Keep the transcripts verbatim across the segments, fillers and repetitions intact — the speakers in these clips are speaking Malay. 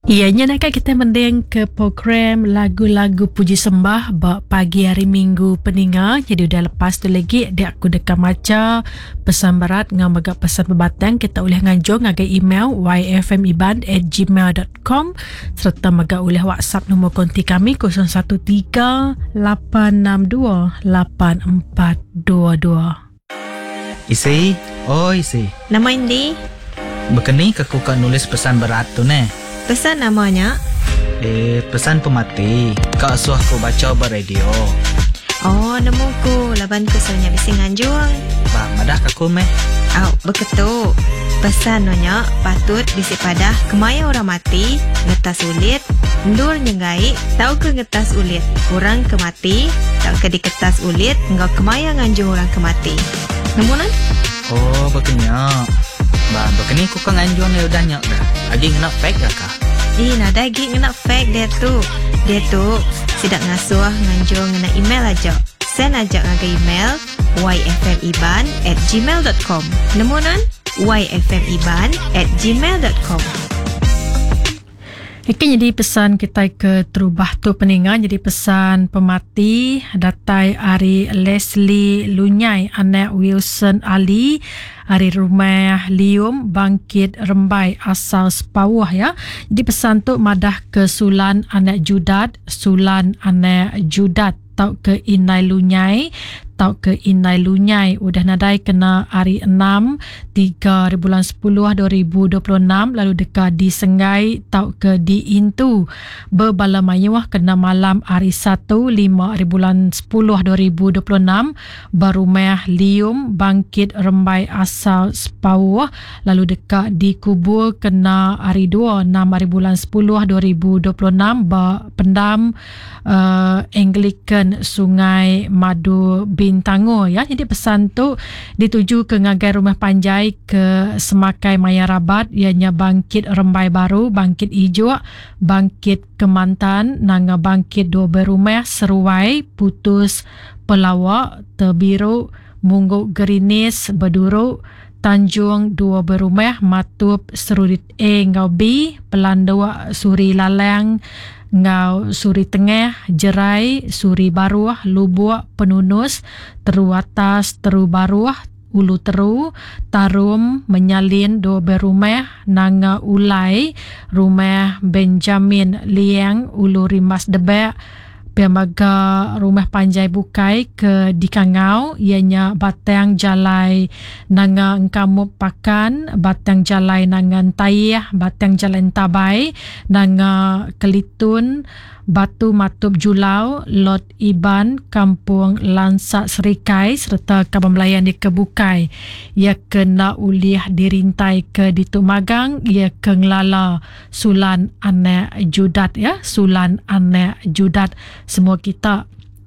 Ianya nak kita mendeng ke program lagu-lagu puji sembah bak pagi hari Minggu peninga. Jadi udah lepas tu lagi dia aku dekat maca pesan berat ngam agak pesan berbatang kita boleh nganjur ngagai email y f m iban at gmail dot com serta magak boleh WhatsApp nombor konti kami kosong satu tiga lapan enam dua lapan empat dua dua. Isi, oh isi. Nama Indi. Bekeni aku kan nulis pesan berat tu ne. Pesan namanya? Eh, pesan pemati. Kak suah aku baca ber radio. Oh, nemuku. Laban ku soalnya bisa nganjung. Bah, madah aku meh. Au, beketu. Pesan nonya patut bisi padah kemaya orang mati, ngetas ulit, ndur nyengai, tau ke ngetas ulit. Orang kemati, tau ke diketas ulit, enggak kemaya nganjung orang kemati. Nemu nan? Oh, bekenya. Bah, bekeni aku kan nganjung ya udah nyak dah. Lagi kena fake dah kah? Ih, nah daging kena fake dia tu. Dia tu sidak ngasuh nganjung ngena email aja. Send aja ngaga email y f m iban at gmail dot com. Nemu nan? y f m iban at gmail dot com. Ini jadi pesan kita ke terubah tu peninga. Jadi pesan pemati datai Ari Leslie Lunyai anak Wilson Ali Ari rumah Lium Bangkit Rembai asal Sepawah ya. Jadi pesan tu madah ke Sulan anak Judat, Sulan anak Judat tau ke Inai Lunyai, tau ke Inai Lunyai udah nadai kena hari enam tiga bulan sepuluh dua ribu dua puluh enam lalu dekat di Sengai tau ke di Intu berbala mayuah kena malam hari satu lima bulan sepuluh dua ribu dua puluh enam berumah Lium Bangkit Rembai asal Sepawah lalu dekat di kubur kena hari dua enam bulan sepuluh dua ribu dua puluh enam pendam uh, Anglican Sungai Madu Bintango ya. Jadi pesan tu dituju ke ngagai rumah panjai ke Semakai Maya Rabat ianya Bangkit Rembai Baru, Bangkit Ijo, Bangkit Kemantan, nanga Bangkit dua berumah Seruai, Putus Pelawak, Tebiru, Mungguk Gerinis, Beduru, Tanjung dua berumah, Matup Serudit A Ngau B, Pelandua Suri Lalang Ngau Suri Tengah, Jerai, Suri Baruah, Lubuak, Penunus, Teru Atas, Teru Baruah, Ulu Teru, Tarum, Menyalin, dua berumah, Nanga Ulai, Rumah Benjamin Liang, Ulu Rimas Debek, Piamaga Rumah Panjai Bukai ke Dikangau, ianya Batang Jalai Nanga Engkamup Pakan, Batang Jalai Nangan Tayah, Batang Jalai Tabai, Nanga Kelitun, Batu Matup Julau, Lot Iban, Kampung Lansak Serikai serta Kaban Melayan di Kebukai. Ia kena uliah dirintai ke Dituk Magang, ia ke Ngelala Sulan anak Judat ya, Sulan anak Judat. Semua kita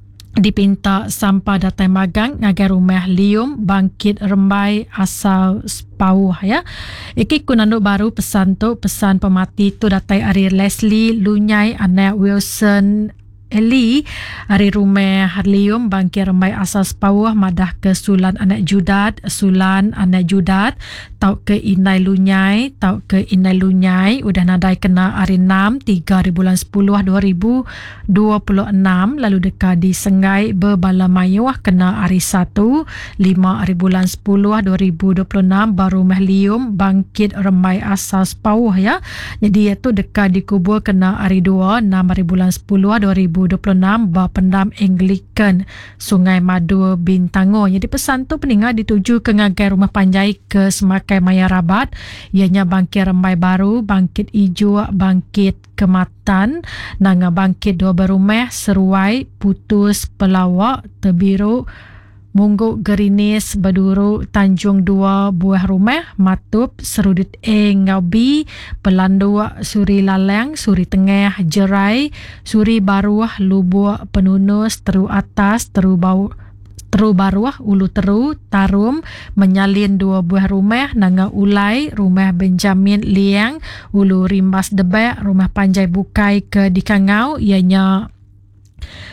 dipinta sampah datai magang ngagai rumah Lium Bangkit Rembai asal Sepawah ya. Iki kunanduk baru pesan tu pesan pemati tu datai Ari Leslie Lunyai anak Wilson Eli hari rumah Harlium Bangkit Rembai asal Sepawah madah ke Sulan anak Judat, Sulan anak Judat tau ke Inai Lunyai, tau ke Inai Lunyai udah nadai kena hari enam tiga bulan sepuluh dua ribu dua puluh enam lalu dekat di Sengai berbala mayuah kena hari satu lima bulan sepuluh dua ribu dua puluh enam baru Mahlium Bangkit Rembai asal Sepawah ya. Jadi itu dekat dikubur kena hari dua enam bulan sepuluh dua ribu dua puluh enam Bapendam Anglican Sungai Madu Bintango. Jadi pesan tu peningat dituju ke ngagai rumah panjai ke Semakai Maya Rabat ianya Bangkit Rembai Baru, Bangkit Ijo, Bangkit Kematan, nanga Bangkit dua berumah Seruai, Putus Pelawak, Tebiru, Mungguk Gerinis, Beduru, Tanjung dua buah rumah, Matup, Serudit A Ngau B, Pelandua Suri Lalang, Suri Tengah, Jerai, Suri Baruah, Lubuak, Penunus, Teru Atas, Teru Bau Teru Baruah, Ulu Teru, Tarum, Menyalin dua buah rumah, Nanga Ulai, Rumah Benjamin Liang, Ulu Rimbas Debek, Rumah Panjai Bukai ke Dikangau, ianya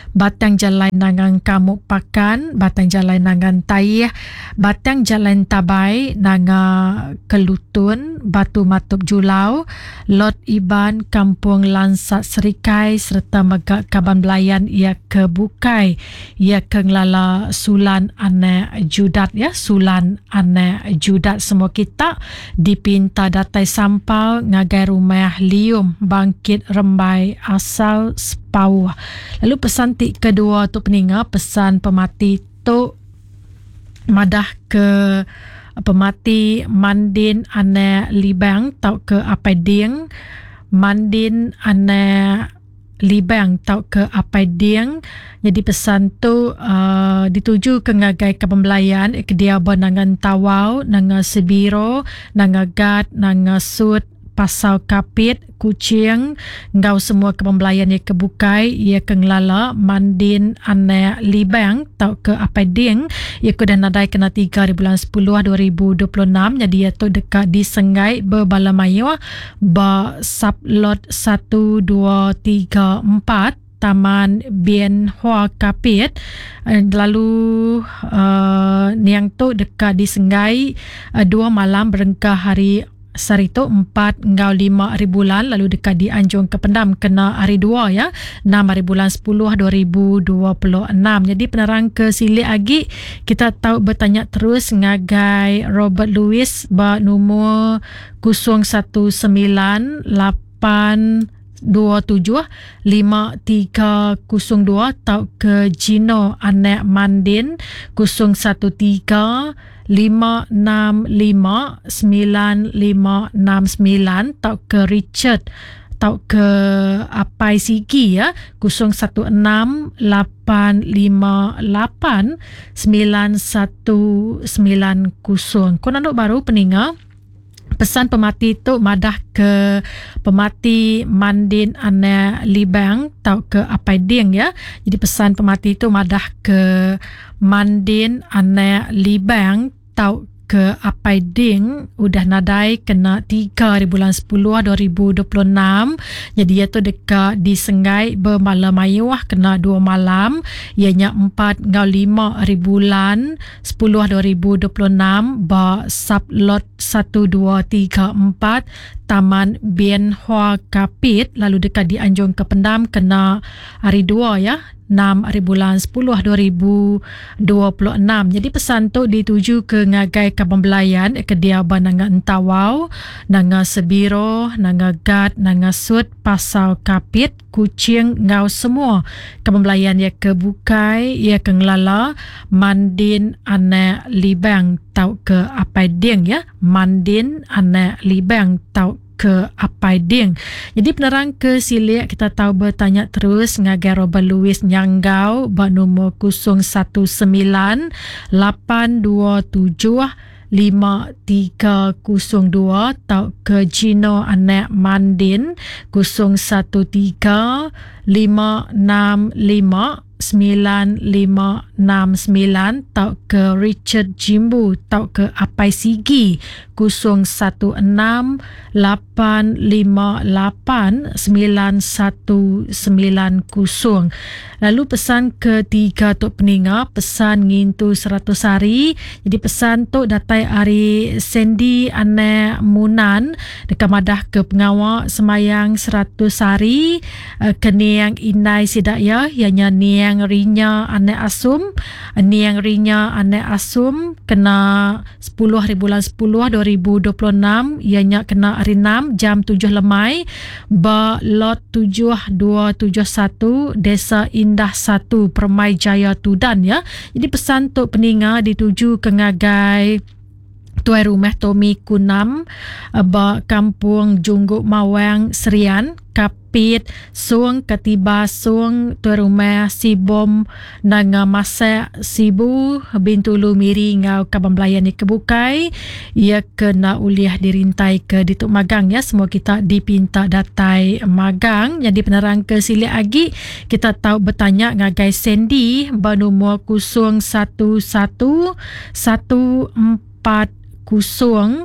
batang jalan nangan kamuk pakan, batang jalan nangan taih, batang jalan tabai nanga kelutun, batu matup julau, lot iban kampung Lansat Serikai serta megak Kaban Belayan ia kebukai, ia kenglala sulan ane judat ya, sulan ane judat. Semua kita dipinta datai sampau ngagai rumah lium bangkit rembai asal sepau. Lalu pesan tik kedua tu peninga, pesan pemati tu madah ke pemati Mandin ane Libang tau ke Apai Ding, Mandin ane Libang tau ke Apai Ding. Jadi pesan tu uh, dituju ke ngagai Kaban Belayan ke dia nangan Tawau, nanga Sebiro, nanga Gat, nanga Sud, Pasau Kapit, Kucing, ngau semua Kaban Belayan ia kebukai, ia kenglala Mandin ane Libang tau ke Apai Ding. Ia kudah nadai kena tiga di bulan sepuluh dua ribu dua puluh enam. Jadi ia tu dekat di Sengai Berbalamayu ba sablot satu dua tiga empat Taman Bien Hoa Kapit. Lalu uh, niang tu dekat di Sengai uh, dua malam berengkah hari Sarito empat ngau lima hari bulan. Lalu dekat di Anjung Kependam kena hari dua ya, enam hari bulan sepuluh dua ribu dua puluh enam. Jadi penerang ke Silik Agi kita tahu bertanya terus ngagai Robert Louis ba nombor kosong satu sembilan lapan dua tujuh lima tiga kosong dua tau ke Gino anak Mandin kosong satu tiga lima enam lima sembilan lima enam sembilan tau ke Richard tau ke Apai Sigi ya kosong satu enam lapan lima lapan sembilan satu sembilan kosong. Kau nak baru peninga pesan pemati tu madah ke pemati Mandin ane Libang tau ke Apai Ding ya. Jadi pesan pemati tu madah ke Mandin ane Libang tau ke Apai Ding udah nadai kena tiga di bulan sepuluh dua ribu dua puluh enam. Jadi ia tu dekat di Sengai Berbalamayu kena dua malam. Ianya empat ngau lima hari bulan sepuluh dua ribu dua puluh enam ba sablot satu dua tiga empat Taman Bien Hoa Kapit. Lalu dekat di Anjung Kependam kena hari dua ya, enam hari bulan sepuluh dua ribu dua puluh enam. Jadi pesan tu dituju ke ngagai Kaban Belayan ke dia nanga Entawau, nanga Sebiro, nanga Gat, nanga Sud, Pasau Kapit, Kucing, ngau semua Kaban Belayan ia kebukai, ia kenglala Mandin ane Libang tau ke Apai Ding ya, Mandin ane Libang tau ke Apai Ding. Jadi penerang ke Silik kita tahu bertanya terus ngagai Robert Louis Nyanggau ba nombor kosong satu sembilan lapan dua tujuh lima tiga kosong dua tau ke Gino anak Mandin kosong satu tiga lima enam lima sembilan lima enam sembilan tau ke Richard Jimbu tau ke Apai Sigi kosong satu enam lapan lima lapan sembilan satu sembilan kosong. Lalu pesan ketiga tu peninga, pesan ngintu seratus hari. Jadi pesan tu datai hari Sandy ane Munan dekat madah ke pengawak semayang seratus hari uh, keniang inai sidak ya, ianya niang rinya ane asum, niang rinya ane asum kena sepuluh hari bulan sepuluh dua ribu dua puluh enam, ianya kena hari enam jam tujuh lemai ba lot tujuh dua tujuh satu Desa Indah satu Permai Jaya Tudan ya. Jadi pesan tu peninga dituju ke ngagai Tuai Rumah Tommy Kunam ba Kampung Jungguk Mawang Serian Kapit Suang Ketiba Suang Tuai Rumah Sibom Nanga Masak Sibu Bintulu Miri ngau Kaban Belayan ni kebukai. Ia kena uliah dirintai ke Dituk Magang ya. Semua kita dipinta datai magang. Jadi penerang ke Silik Agi kita tahu bertanya ngagai Sandy ba nombor kosong satu satu satu empat kosong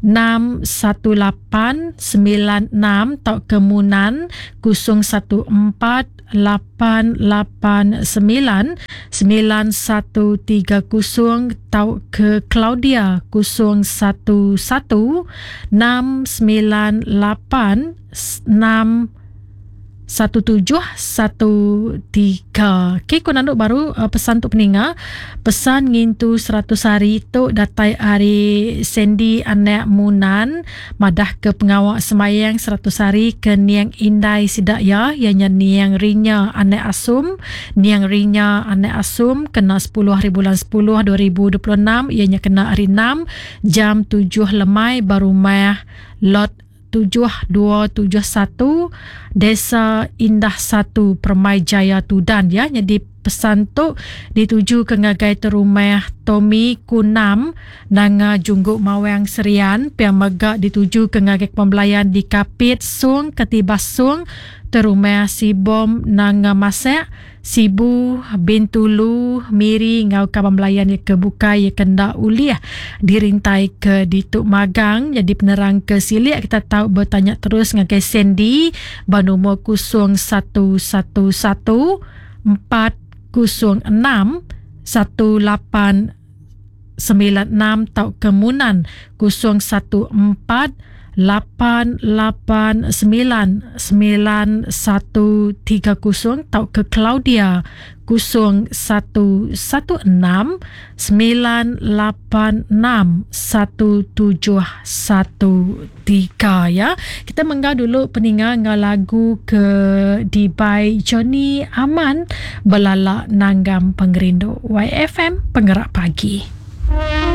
enam satu lapan sembilan enam tau kemunan kosong satu empat lapan lapan sembilan sembilan satu tiga kosong tau ke Claudia kosong satu satu enam sembilan lapan enam satu tujuh satu tiga. Okay, ko nanduk baru uh, pesan tu peninga. Pesan ngintu seratus hari tu datai hari Sandy anak munan madah ke pengawak semayang seratus hari ke Niang Indai sidak ya, ianya Niang Rinya anak asum, Niang Rinya anak asum kena sepuluh hari bulan sepuluh dua ribu dua puluh enam, ianya kena hari enam jam tujuh lemai baru meh lot tujuh dua tujuh satu Desa Indah satu Permai Jaya Tudan ya. Jadi pesan tu dituju ke ngagai terumah Tommy Kunam nanga Jungguk Mawang Serian, pia megak dituju ke ngagai pembelayan di Kapit Sung Ketibas Sung terumah Sibom nanga Masak Sibu Bintulu Miri ngau ka pembelayan yang kebukai yang kenda uliah dirintai ke dituk magang. Jadi penerang ke silik kita tahu bertanya terus ngagai Sandy banumur kosong satu satu satu empat kosong enam satu lapan sembilan enam tau kemunan kosong satu empat lapan lapan sembilan sembilan satu tiga kosong tau ke Claudia kosong satu satu enam sembilan lapan enam satu tujuh satu tiga ya. Kita menggah dulu peninga ngah lagu ke Dibai Johnny Aman Belala Nanggam Pengerindu Y F M Penggerak Pagi.